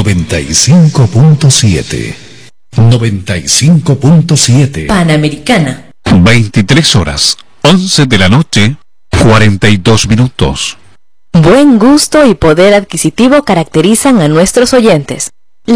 95.7. 95.7. Panamericana. 23 horas, 11 de la noche, 42 minutos. Buen gusto y poder adquisitivo caracterizan a nuestros oyentes.